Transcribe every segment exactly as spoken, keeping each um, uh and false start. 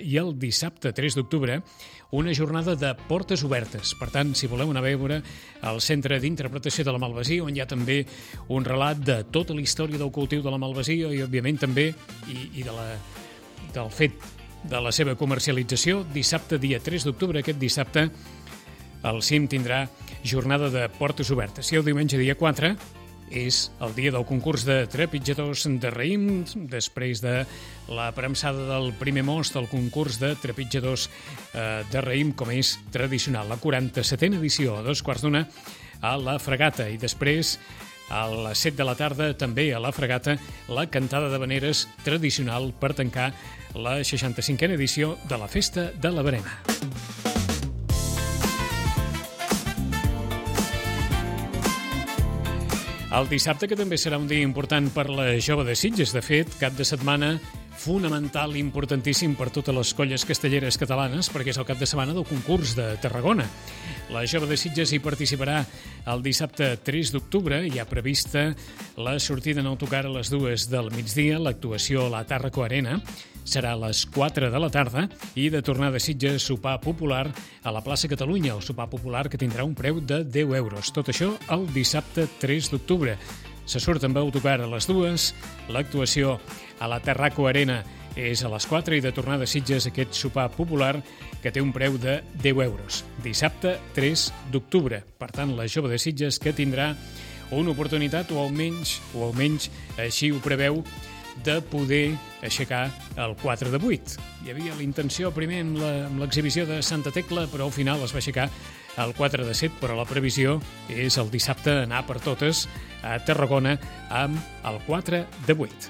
i el dissabte tres d'octubre una jornada de portes obertes. Per tant, si voleu anar a veure el Centre d'Interpretació de la Malvasia, on hi ha també un relat de tota la història del cultiu de la malvasia i, òbviament, també i, i de la, del fet de la seva comercialització, dissabte, dia tres d'octubre, aquest dissabte, el cim tindrà jornada de portes obertes. I el diumenge, dia quatre, és el dia del concurs de trepitjadors de raïm, després de la premsada del primer most, el concurs de trepitjadors eh, de raïm, com és tradicional. La quaranta-setena edició, a dos quarts d'una, a la Fregata. I després, a les set de la tarda, també a la Fregata, la cantada d'havaneres tradicional per tancar la seixanta-cinquena edició de la Festa de la Verema. El dissabte, que també serà un dia important per la Jove de Sitges. De fet, cap de setmana fonamental i importantíssim per totes les colles castelleres catalanes, perquè és el cap de setmana del concurs de Tarragona. La Jove de Sitges hi participarà el dissabte tres d'octubre. Hi ha prevista la sortida en autocar a les dues del migdia, l'actuació a la Tàrraco Arena serà a les quatre de la tarda i de tornada a Sitges, sopar popular a la plaça Catalunya, el sopar popular que tindrà un preu de deu euros. Tot això el dissabte tres d'octubre. Se surt amb autocar a les dues, l'actuació a la Tàrraco Arena és a les quatre i de tornada a Sitges aquest sopar popular que té un preu de deu euros. Dissabte tres d'octubre. Per tant, la Jove de Sitges que tindrà una oportunitat, o almenys, o almenys així ho preveu, de poder aixecar el quatre de vuit. Hi havia la intenció primer amb l'exhibició de Santa Tecla, però al final es va aixecar el quatre de set, però la previsió és el dissabte anar per totes a Tarragona amb el quatre de vuit.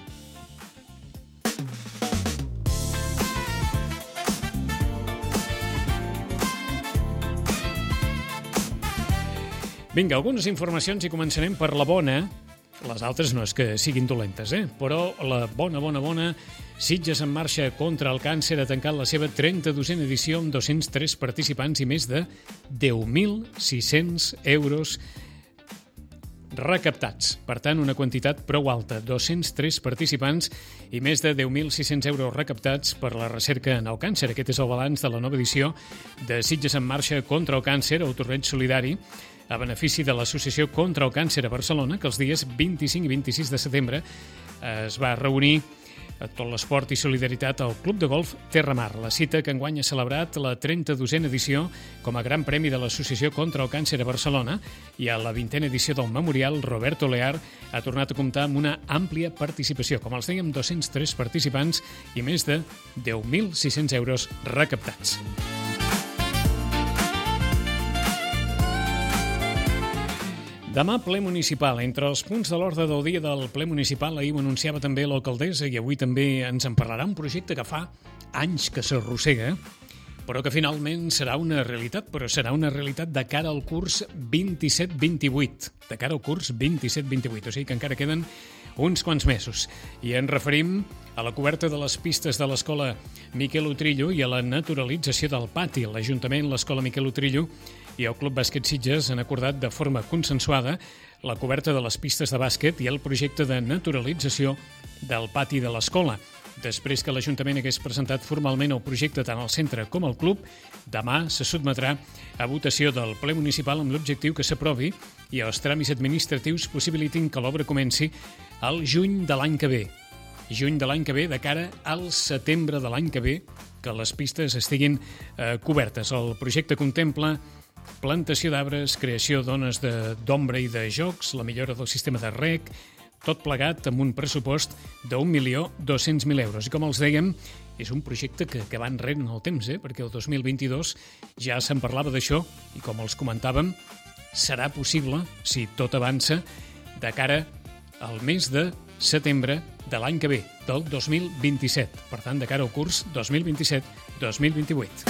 Vinga, algunes informacions i començarem per la bona. Les altres no és que siguin dolentes, eh? Però la bona, bona, bona, Sitges en marxa contra el càncer ha tancat la seva trenta-dosena edició amb dos-cents tres participants i més de deu mil sis-cents euros recaptats. Per tant, una quantitat prou alta, dos-cents tres participants i més de deu mil sis-cents euros recaptats per la recerca en el càncer. Aquest és el balanç de la nova edició de Sitges en marxa contra el càncer, el torneig solidari, a benefici de l'Associació contra el Càncer a Barcelona, que els dies vint-i-cinc i vint-i-sis de setembre es va reunir a tot l'esport i solidaritat al Club de Golf Terramar. La cita que enguany ha celebrat la trenta-dosena edició com a gran premi de l'Associació contra el Càncer a Barcelona i a la vintena edició del Memorial Roberto Lear ha tornat a comptar amb una àmplia participació. Com els dèiem, dos-cents tres participants i més de deu mil sis-cents euros recaptats. Demà, ple municipal. Entre els punts de l'ordre del dia del ple municipal, ahir ho anunciava també l'alcaldessa i avui també ens en parlarà, un projecte que fa anys que s'arrossega, però que finalment serà una realitat, però serà una realitat de cara al curs vint-i-set vint-i-vuit. De cara al curs vint-i-set vint-i-vuit, o sigui que encara queden uns quants mesos. I ens referim a la coberta de les pistes de l'escola Miquel Utrillo i a la naturalització del pati. L'Ajuntament, l'escola Miquel Utrillo i el Club Bàsquet Sitges han acordat de forma consensuada la coberta de les pistes de bàsquet i el projecte de naturalització del pati de l'escola. Després que l'Ajuntament hagués presentat formalment el projecte tant al centre com al club, demà se sotmetrà a votació del ple municipal amb l'objectiu que s'aprovi i els tràmits administratius possibilitin que l'obra comenci al juny de l'any que ve. Juny de l'any que ve, de cara al setembre de l'any que ve, que les pistes estiguin eh, cobertes. El projecte contempla plantació d'arbres, creació d'ones d'ombra i de jocs, la millora del sistema de rec, tot plegat amb un pressupost d'un milió dos-cents mil euros. I com els dèiem, és un projecte que, que va enrere en el temps, eh? Perquè el dos mil vint-i-dos ja se'n parlava d'això i, com els comentàvem, serà possible, si tot avança, de cara al mes de setembre de l'any que ve, del dos mil vint-i-set. Per tant, de cara al curs dos mil vint-i-set dos mil vint-i-vuit.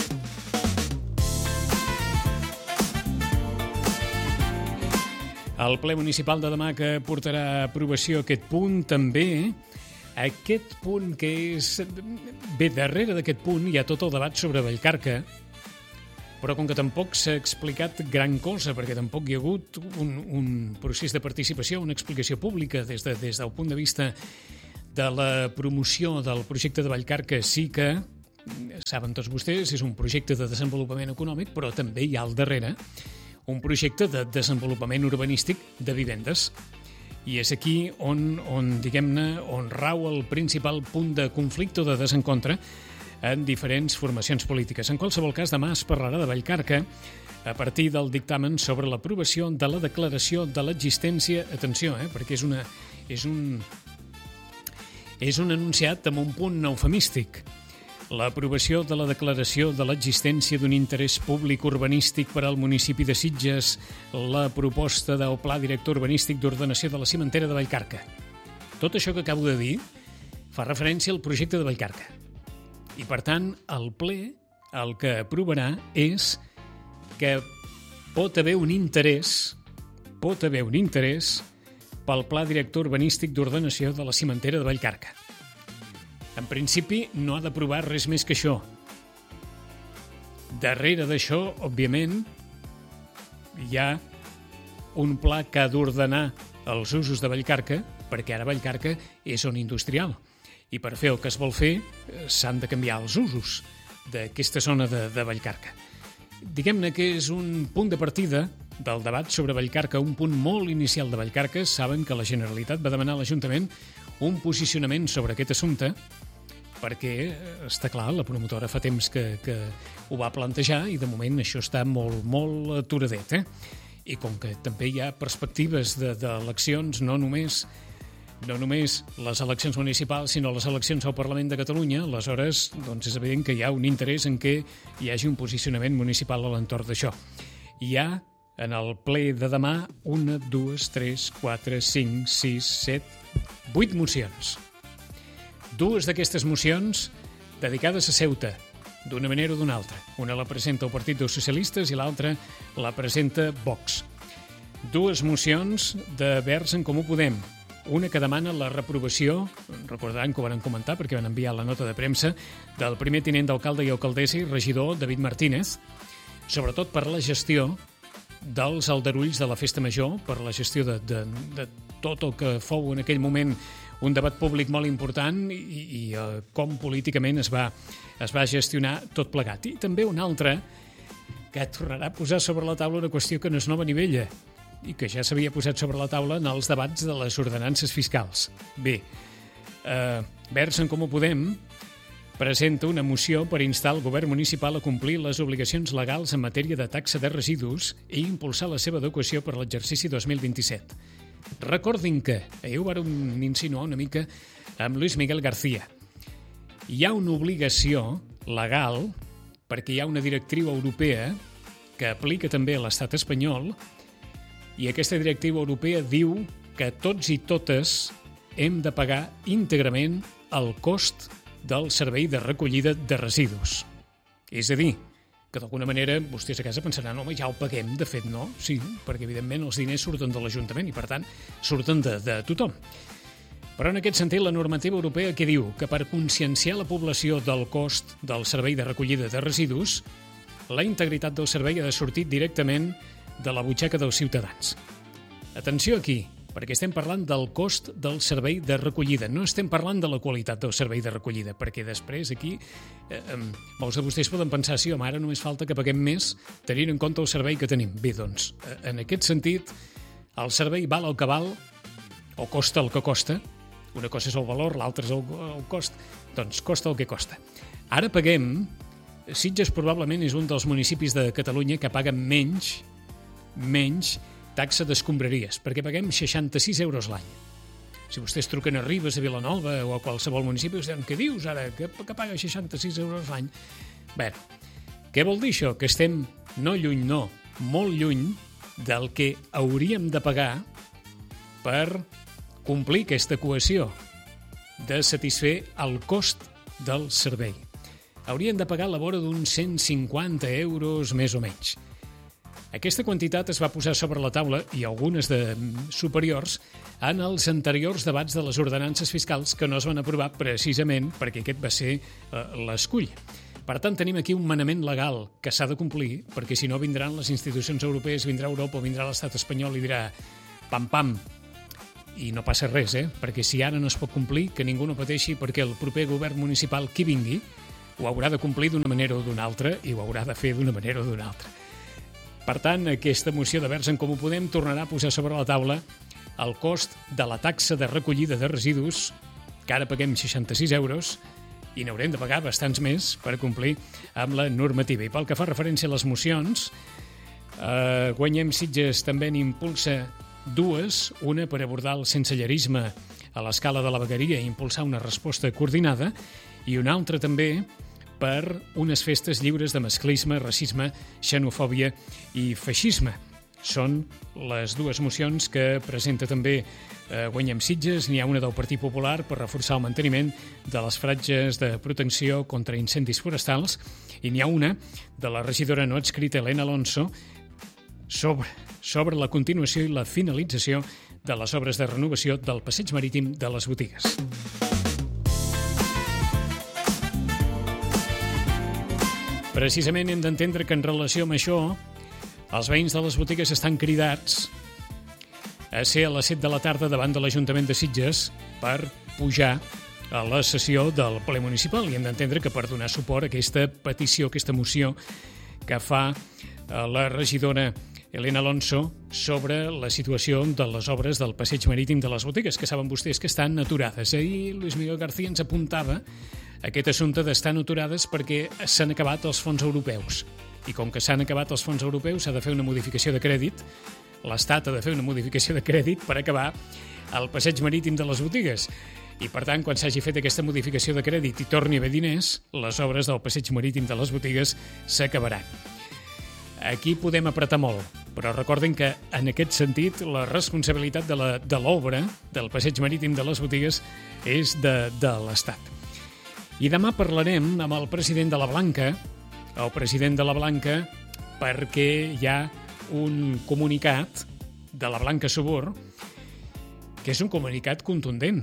El ple municipal de demà que portarà a aprovació aquest punt també, aquest punt que és... Bé, darrere d'aquest punt hi ha tot el debat sobre Vallcarca, però com que tampoc s'ha explicat gran cosa, perquè tampoc hi ha hagut un, un procés de participació, una explicació pública des, de, des del punt de vista de la promoció del projecte de Vallcarca, sí que saben tots vostès, és un projecte de desenvolupament econòmic, però també hi ha al darrere un projecte de desenvolupament urbanístic de vivendes. I és aquí on, on diguem-ne, on rau el principal punt de conflicte o de desencontre en diferents formacions polítiques. En qualsevol cas, demà es parlarà de Vallcarca a partir del dictamen sobre l'aprovació de la declaració de l'existència, atenció, eh, perquè és, una, és, un, és un enunciat amb un punt eufemístic. L'aprovació de la declaració de l'existència d'un interès públic urbanístic per al municipi de Sitges, la proposta del Pla Director Urbanístic d'Ordenació de la Cimentera de Vallcarca. Tot això que acabo de dir fa referència al projecte de Vallcarca. I, per tant, el ple el que aprovarà és que pot haver un interès, pot haver un interès pel Pla Director Urbanístic d'Ordenació de la Cimentera de Vallcarca. En principi, no ha d'aprovar res més que això. Darrere d'això, òbviament, hi ha un pla que ha d'ordenar els usos de Vallcarca, perquè ara Vallcarca és zona industrial. I per fer el que es vol fer, s'han de canviar els usos d'aquesta zona de, de Vallcarca. Diguem-ne que és un punt de partida del debat sobre Vallcarca, un punt molt inicial de Vallcarca. Saben que la Generalitat va demanar a l'Ajuntament un posicionament sobre aquest assumpte, perquè, està clar, la promotora fa temps que, que ho va plantejar i de moment això està molt, molt aturadet. Eh? I com que també hi ha perspectives d'eleccions, no només, no només les eleccions municipals, sinó les eleccions al Parlament de Catalunya, aleshores doncs és evident que hi ha un interès en què hi hagi un posicionament municipal a l'entorn d'això. Hi ha en el ple de demà una, dues, tres, quatre, cinc, sis, set, vuit mocions. Dues d'aquestes mocions dedicades a Ceuta, d'una manera o d'una altra. Una la presenta el Partit dels Socialistes i l'altra la presenta Vox. Dues mocions de Verds en Comú Podem. Una que demana la reprovació, recordaran que ho van comentar perquè van enviar la nota de premsa, del primer tinent d'alcalde i alcaldessa i regidor David Martínez, sobretot per la gestió dels aldarulls de la Festa Major, per la gestió de, de, de tot el que fou en aquell moment un debat públic molt important i, i uh, com políticament es va, es va gestionar tot plegat. I també una altra que tornarà a posar sobre la taula una qüestió que no és nova ni vella i que ja s'havia posat sobre la taula en els debats de les ordenances fiscals. Bé, uh, Verds en Comú Podem presenta una moció per instar el govern municipal a complir les obligacions legals en matèria de taxa de residus i impulsar la seva adequació per l'exercici dos mil vint-i-set. Recordin que, ahir ho vàrem insinuar una mica amb Luis Miguel García, hi ha una obligació legal perquè hi ha una directriu europea que aplica també a l'estat espanyol i aquesta directriu europea diu que tots i totes hem de pagar íntegrament el cost del servei de recollida de residus. És a dir, que d'alguna manera vostès a casa pensaran home, ja ho paguem, de fet no, sí, perquè evidentment els diners surten de l'Ajuntament i per tant surten de, de tothom. Però en aquest sentit la normativa europea que diu que per conscienciar la població del cost del servei de recollida de residus, la integritat del servei ha de sortir directament de la butxaca dels ciutadans. Atenció aquí, perquè estem parlant del cost del servei de recollida, no estem parlant de la qualitat del servei de recollida, perquè després aquí eh, molts de vostès poden pensar sí, home, ara només falta que paguem més tenint en compte el servei que tenim. Bé, doncs, en aquest sentit, el servei val el que val o costa el que costa, una cosa és el valor, l'altra és el, el cost, doncs costa el que costa. Ara paguem, Sitges probablement és un dels municipis de Catalunya que paguen menys, menys taxa d'escombraries, perquè paguem seixanta-sis euros l'any. Si vostès truquen a Ribes, a Vilanova o a qualsevol municipi, us diuen, què dius ara, que, que paga seixanta-sis euros l'any? Bé, què vol dir això? Que estem no lluny, no, molt lluny del que hauríem de pagar per complir aquesta equació de satisfer el cost del servei. Hauríem de pagar a la vora d'uns cent cinquanta euros més o menys. Aquesta quantitat es va posar sobre la taula, i algunes de superiors, en els anteriors debats de les ordenances fiscals que no es van aprovar precisament perquè aquest va ser eh, l'escull. Per tant, tenim aquí un manament legal que s'ha de complir, perquè si no vindran les institucions europees, vindrà Europa, vindrà l'estat espanyol i dirà pam, pam, i no passa res, eh? Perquè si ara no es pot complir, que ningú no pateixi, perquè el proper govern municipal que vingui ho haurà de complir d'una manera o d'una altra i ho haurà de fer d'una manera o d'una altra. Per tant, aquesta moció de Verds en Comú Podem tornarà a posar sobre la taula el cost de la taxa de recollida de residus, que ara paguem seixanta-sis euros, i n'haurem de pagar bastants més per complir amb la normativa. I pel que fa referència a les mocions, eh, Guanyem Sitges també n'impulsa dues, una per abordar el sensellerisme a l'escala de la vegueria i impulsar una resposta coordinada, i una altra també per unes festes lliures de masclisme, racisme, xenofòbia i feixisme. Són les dues mocions que presenta també eh, Guanyem Sitges. N'hi ha una del Partit Popular per reforçar el manteniment de les franges de protecció contra incendis forestals i n'hi ha una de la regidora no adscrita Elena Alonso sobre, sobre la continuació i la finalització de les obres de renovació del passeig marítim de les Botigues. Precisament hem d'entendre que en relació amb això els veïns de les Botigues estan cridats a ser a les set de la tarda davant de l'Ajuntament de Sitges per pujar a la sessió del ple municipal. I hem d'entendre que per donar suport a aquesta petició, aquesta moció que fa la regidora Elena Alonso sobre la situació de les obres del passeig marítim de les Botigues, que saben vostès que estan aturades. Ahir Luis Miguel García ens apuntava aquest assumpte d'estar aturades perquè s'han acabat els fons europeus. I com que s'han acabat els fons europeus, s'ha de fer una modificació de crèdit. L'Estat ha de fer una modificació de crèdit per acabar el passeig marítim de les Botigues. I, per tant, quan s'hagi fet aquesta modificació de crèdit i torni a haver diners, les obres del passeig marítim de les Botigues s'acabaran. Aquí podem apretar molt, però recordem que, en aquest sentit, la responsabilitat de, la, de l'obra del passeig marítim de les Botigues és de, de l'Estat. I demà parlarem amb el president de la Blanca, el president de la Blanca, perquè hi ha un comunicat de la Blanca Subur que és un comunicat contundent,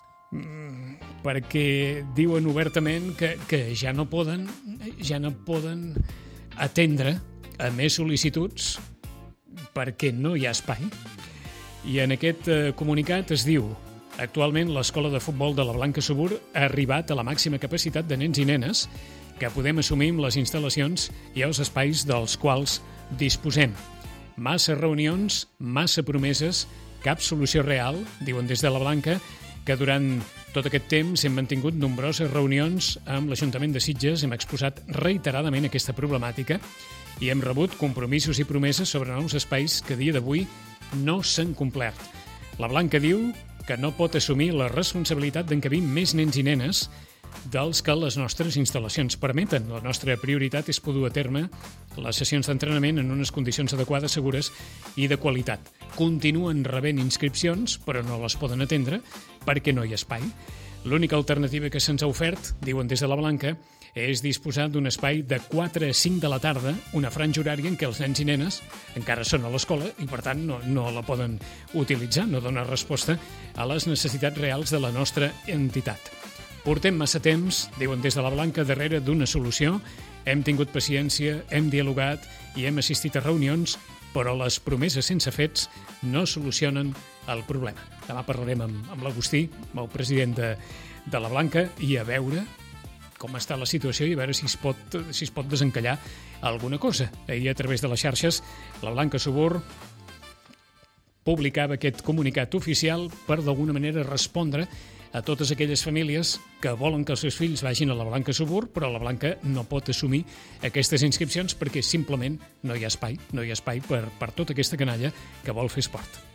perquè diuen obertament que, que ja no poden ja no poden atendre a més sol·licituds perquè no hi ha espai. I en aquest comunicat es diu: actualment l'escola de futbol de la Blanca Subur ha arribat a la màxima capacitat de nens i nenes que podem assumir amb les instal·lacions i els espais dels quals disposem. Massa reunions, massa promeses, cap solució real, diuen des de la Blanca, que durant tot aquest temps hem mantingut nombroses reunions amb l'Ajuntament de Sitges, hem exposat reiteradament aquesta problemàtica i hem rebut compromisos i promeses sobre nous espais que a dia d'avui no s'han complert. La Blanca diu que no pot assumir la responsabilitat d'encabir més nens i nenes dels que les nostres instal·lacions permeten. La nostra prioritat és poder a terme les sessions d'entrenament en unes condicions adequades, segures i de qualitat. Continuen rebent inscripcions, però no les poden atendre perquè no hi ha espai. L'única alternativa que se'ns ha ofert, diuen des de la Blanca, és disposar d'un espai de quatre a cinc de la tarda, una franja horària en què els nens i nenes encara són a l'escola i, per tant, no, no la poden utilitzar, no dona resposta a les necessitats reals de la nostra entitat. Portem massa temps, diuen des de la Blanca, darrere d'una solució. Hem tingut paciència, hem dialogat i hem assistit a reunions, però les promeses sense fets no solucionen el problema. Demà parlarem amb, amb l'Agustí, amb el president de, de la Blanca, i a veure com està la situació i a veure si es pot, si es pot desencallar alguna cosa. Ahir, a través de les xarxes, la Blanca Subur publicava aquest comunicat oficial per, d'alguna manera, respondre a totes aquelles famílies que volen que els seus fills vagin a la Blanca Subur, però la Blanca no pot assumir aquestes inscripcions perquè simplement no hi ha espai, no hi ha espai per, per tota aquesta canalla que vol fer esport.